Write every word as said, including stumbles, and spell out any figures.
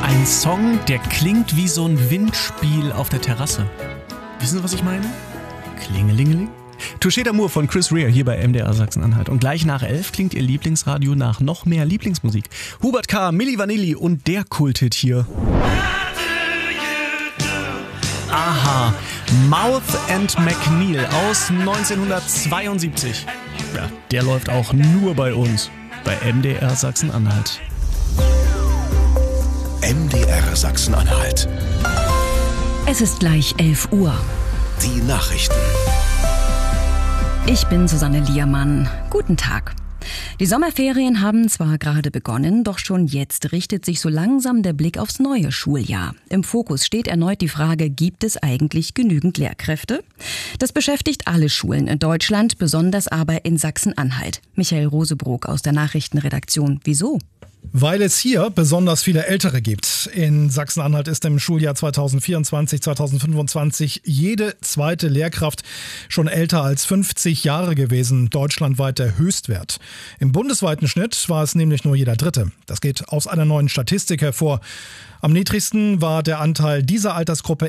Ein Song, der klingt wie so ein Windspiel auf der Terrasse. Wissen Sie, was ich meine? Klingelingeling. Touché d'amour von Chris Rea hier bei M D R Sachsen-Anhalt. Und gleich nach elf klingt Ihr Lieblingsradio nach noch mehr Lieblingsmusik. Hubert K., Milli Vanilli und der Kulthit hier. Aha, Mouth and McNeil aus neunzehnhundertzweiundsiebzig. Ja, der läuft auch nur bei uns, bei M D R Sachsen-Anhalt. M D R Sachsen-Anhalt. Es ist gleich elf Uhr. Die Nachrichten. Ich bin Susanne Liermann. Guten Tag. Die Sommerferien haben zwar gerade begonnen, doch schon jetzt richtet sich so langsam der Blick aufs neue Schuljahr. Im Fokus steht erneut die Frage, gibt es eigentlich genügend Lehrkräfte? Das beschäftigt alle Schulen in Deutschland, besonders aber in Sachsen-Anhalt. Michael Rosebrook aus der Nachrichtenredaktion. Wieso? Weil es hier besonders viele Ältere gibt. In Sachsen-Anhalt ist im Schuljahr zweitausendvierundzwanzig zweitausendfünfundzwanzig jede zweite Lehrkraft schon älter als fünfzig Jahre gewesen, deutschlandweit der Höchstwert. Im bundesweiten Schnitt war es nämlich nur jeder Dritte. Das geht aus einer neuen Statistik hervor. Am niedrigsten war der Anteil dieser Altersgruppe